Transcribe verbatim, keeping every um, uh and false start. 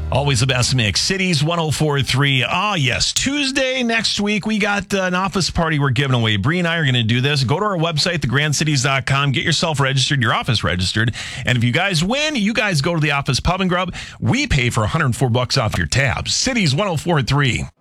Always the best mix. Cities one oh four point three. Ah, yes. Tuesday next week, we got uh, an office party we're giving away. Bree and I are going to do this. Go to our website, the grand cities dot com. Get yourself registered, your office registered. And if you guys win, you guys go to the office pub and grub. We pay for one hundred four bucks off your tabs. Cities one oh four point three.